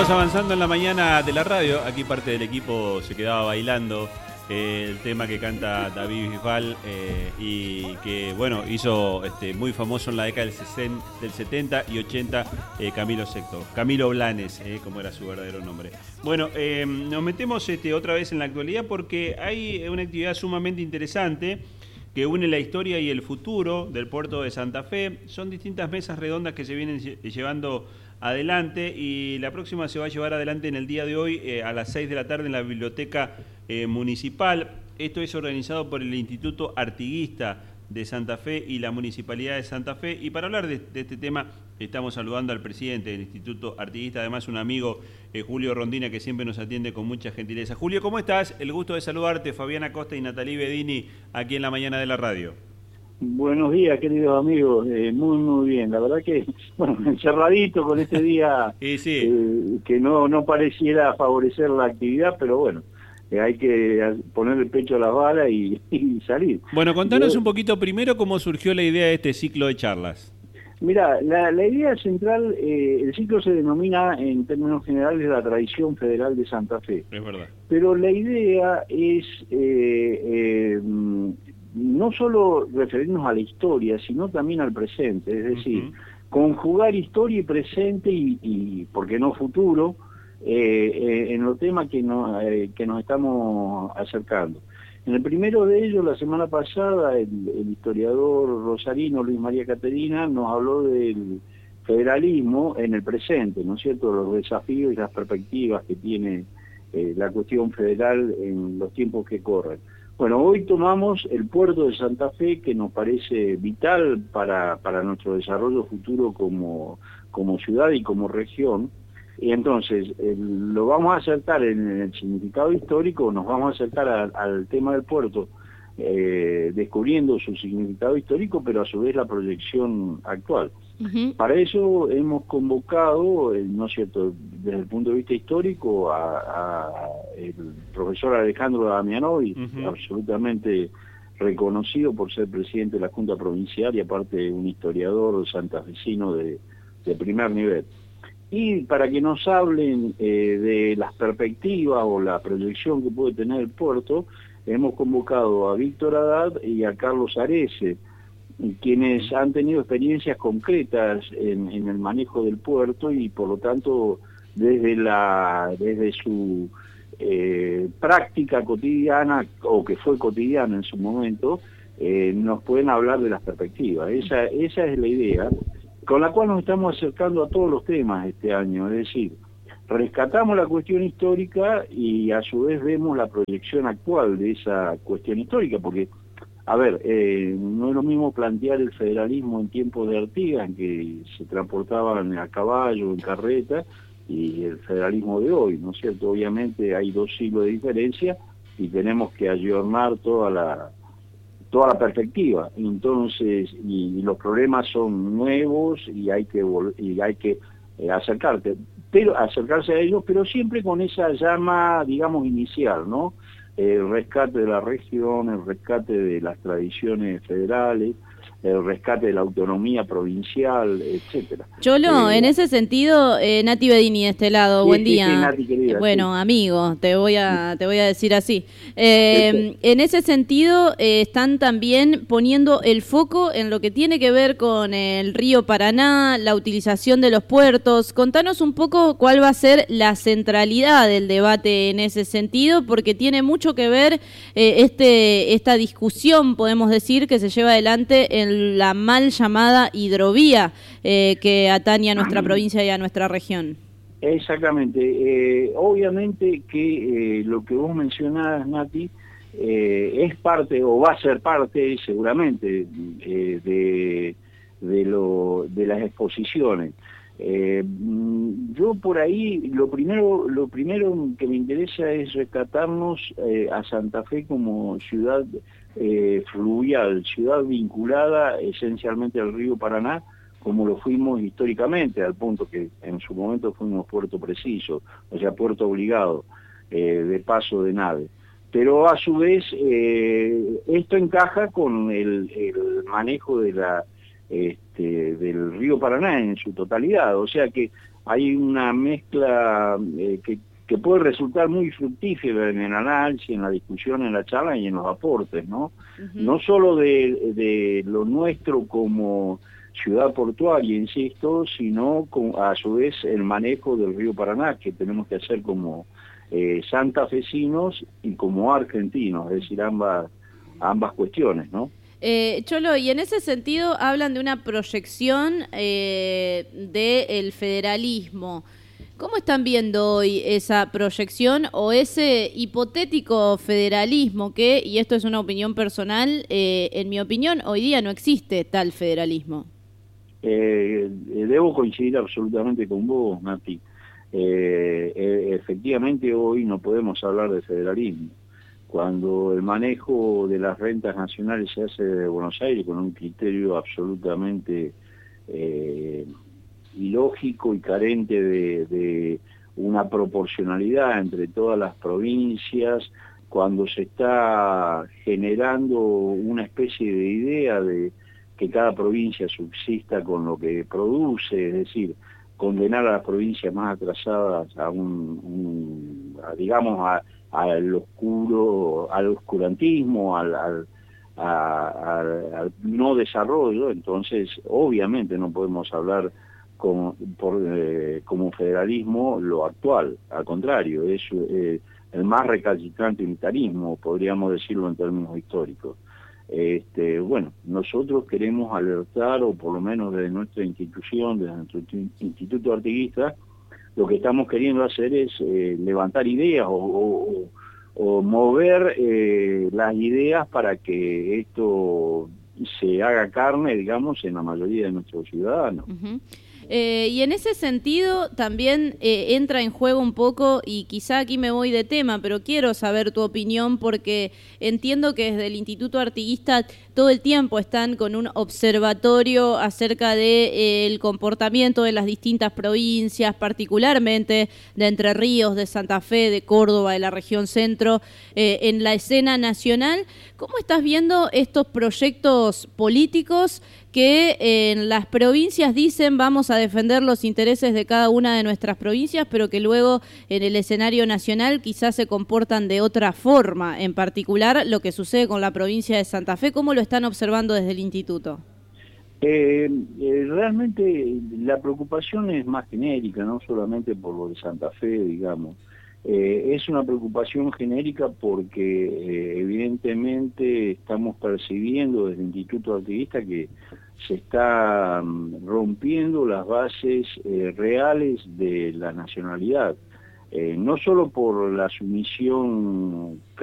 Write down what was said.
Seguimos avanzando en la mañana de la radio. Aquí parte del equipo se quedaba bailando el tema que canta David Bisbal y que bueno hizo muy famoso en la década del 70 y 80 Camilo Sexto, Camilo Blanes, como era su verdadero nombre. Bueno, nos metemos otra vez en la actualidad porque hay una actividad sumamente interesante que une la historia y el futuro del puerto de Santa Fe. Son distintas mesas redondas que se vienen llevando adelante y la próxima se va a llevar adelante en el día de hoy a las 6 de la tarde en la biblioteca municipal. Esto es organizado por el Instituto Artiguista de Santa Fe y la Municipalidad de Santa Fe. Y para hablar de este tema estamos saludando al presidente del Instituto Artiguista, además un amigo, Julio Rondina, que siempre nos atiende con mucha gentileza. Julio, ¿cómo estás? El gusto de saludarte, Fabiana Costa y Natalí Bedini, aquí en la mañana de la radio. Buenos días, queridos amigos, muy bien. La verdad que, bueno, encerradito con este día sí. Que no pareciera favorecer la actividad, pero bueno, hay que poner el pecho a las balas y salir. Bueno, contanos un poquito primero cómo surgió la idea de este ciclo de charlas. Mira, la idea central, el ciclo se denomina en términos generales la tradición federal de Santa Fe. Es verdad. Pero la idea es no solo referirnos a la historia, sino también al presente, es decir, conjugar historia y presente y ¿por qué no futuro? En los temas que nos estamos acercando. En el primero de ellos, la semana pasada, el historiador rosarino Luis María Caterina nos habló del federalismo en el presente, ¿no es cierto?, los desafíos y las perspectivas que tiene la cuestión federal en los tiempos que corren. Bueno, hoy tomamos el puerto de Santa Fe, que nos parece vital para nuestro desarrollo futuro como ciudad y como región. Y entonces, lo vamos a acercar en el significado histórico, nos vamos a acercar al tema del puerto, descubriendo su significado histórico, pero a su vez la proyección actual. Para eso hemos convocado, ¿no es cierto?, desde el punto de vista histórico, a el profesor Alejandro Damianovi, absolutamente reconocido por ser presidente de la Junta Provincial y aparte un historiador santafesino de primer nivel. Y para que nos hablen de las perspectivas o la proyección que puede tener el puerto, hemos convocado a Víctor Haddad y a Carlos Arese, quienes han tenido experiencias concretas en el manejo del puerto y por lo tanto desde su práctica cotidiana, o que fue cotidiana en su momento, nos pueden hablar de las perspectivas. Esa es la idea, con la cual nos estamos acercando a todos los temas este año, es decir, rescatamos la cuestión histórica y a su vez vemos la proyección actual de esa cuestión histórica, porque, a ver, no es lo mismo plantear el federalismo en tiempos de Artigas, en que se transportaban a caballo, en carreta, y el federalismo de hoy, ¿no es cierto? Obviamente hay 2 siglos de diferencia y tenemos que ayornar toda la perspectiva. Entonces, y los problemas son nuevos y hay que acercarse a ellos, pero siempre con esa llama, digamos, inicial, ¿no? El rescate de la región, el rescate de las tradiciones federales, el rescate de la autonomía provincial, etcétera. Cholo, en ese sentido, Nati Bedini de este lado, buen día. Sí, Nati, querida, bueno, amigo, te voy a decir así. En ese sentido, están también poniendo el foco en lo que tiene que ver con el río Paraná, la utilización de los puertos. Contanos un poco cuál va a ser la centralidad del debate en ese sentido, porque tiene mucho que ver esta discusión, podemos decir, que se lleva adelante en la mal llamada hidrovía que atañe a nuestra provincia y a nuestra región. Exactamente. Obviamente que lo que vos mencionás, Nati, es parte, o va a ser parte seguramente, de las exposiciones. Yo por ahí, lo primero que me interesa es rescatarnos a Santa Fe como ciudad fluvial, ciudad vinculada esencialmente al río Paraná, como lo fuimos históricamente, al punto que en su momento fuimos puerto preciso, o sea, puerto obligado, de paso de nave. Pero a su vez, esto encaja con el manejo de del río Paraná en su totalidad, o sea que hay una mezcla que puede resultar muy fructífera en el análisis, en la discusión, en la charla y en los aportes, ¿no? No solo de lo nuestro como ciudad portuaria, insisto, sino a su vez el manejo del río Paraná, que tenemos que hacer como santafesinos y como argentinos, es decir, ambas cuestiones, ¿no? Cholo, y en ese sentido hablan de una proyección del federalismo. ¿Cómo están viendo hoy esa proyección o ese hipotético federalismo que, y esto es una opinión personal, en mi opinión, hoy día no existe tal federalismo? Debo coincidir absolutamente con vos, Nati. Efectivamente hoy no podemos hablar de federalismo. Cuando el manejo de las rentas nacionales se hace de Buenos Aires con un criterio absolutamente ilógico y carente de una proporcionalidad entre todas las provincias, cuando se está generando una especie de idea de que cada provincia subsista con lo que produce, es decir, condenar a las provincias más atrasadas a al oscurantismo, al no desarrollo. Entonces obviamente no podemos hablar como federalismo lo actual, al contrario, es el más recalcitrante unitarismo, podríamos decirlo en términos históricos. Bueno, nosotros queremos alertar, o por lo menos desde nuestra institución, desde nuestro Instituto Artiguista, lo que estamos queriendo hacer es levantar ideas o mover las ideas para que esto se haga carne, digamos, en la mayoría de nuestros ciudadanos. Y en ese sentido también entra en juego un poco, y quizá aquí me voy de tema, pero quiero saber tu opinión porque entiendo que desde el Instituto Artiguista todo el tiempo están con un observatorio acerca del comportamiento de las distintas provincias, particularmente de Entre Ríos, de Santa Fe, de Córdoba, de la región centro, en la escena nacional. ¿Cómo estás viendo estos proyectos políticos que en las provincias dicen vamos a defender los intereses de cada una de nuestras provincias, pero que luego en el escenario nacional quizás se comportan de otra forma, en particular lo que sucede con la provincia de Santa Fe? ¿Cómo lo están observando desde el instituto? Realmente la preocupación es más genérica, no solamente por lo de Santa Fe, digamos. Es una preocupación genérica porque evidentemente estamos percibiendo desde el Instituto Artiguista que se está rompiendo las bases reales de la nacionalidad, no solo por la sumisión